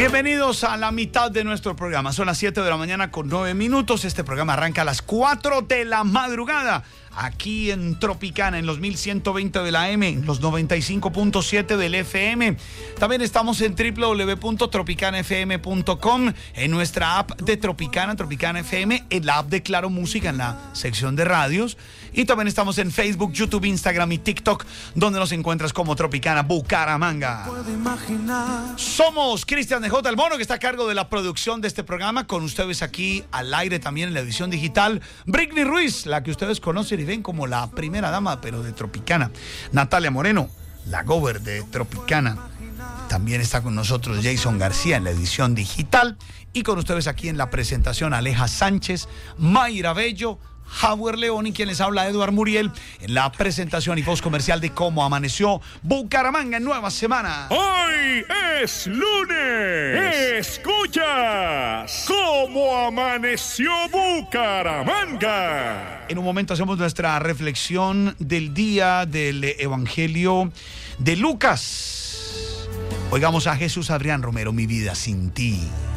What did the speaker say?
Bienvenidos a la mitad de nuestro programa. Son las 7 de la mañana con 9 minutos. Este programa arranca a las 4 de la madrugada. Aquí en Tropicana, en los 1120 de la AM, en los 95.7 del FM. También estamos en www.tropicanafm.com, en nuestra app de Tropicana, Tropicana FM, en la app de Claro Música, en la sección de radios. Y también estamos en Facebook, YouTube, Instagram y TikTok, donde nos encuentras como Tropicana Bucaramanga. Somos Cristian DJ El Mono, que está a cargo de la producción de este programa. Con ustedes aquí al aire también en la edición digital, Britney Ruiz, la que ustedes conocen y ven como la primera dama, pero de Tropicana. Natalia Moreno, la gober de Tropicana. También está con nosotros Jason García en la edición digital. Y con ustedes aquí en la presentación, Aleja Sánchez, Mayra Bello, Javier León y quien les habla, Eduard Muriel, en la presentación y voz comercial de cómo amaneció Bucaramanga en nueva semana. Hoy es lunes. Escuchas cómo amaneció Bucaramanga. En un momento hacemos nuestra reflexión del día del Evangelio de Lucas. Oigamos a Jesús Adrián Romero, Mi vida sin ti.